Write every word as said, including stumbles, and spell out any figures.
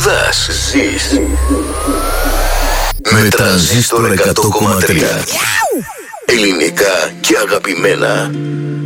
σπουδάς. Ζεις με Τρανζίστορ εκατό κόμμα τρία. Ελληνικά και αγαπημένα.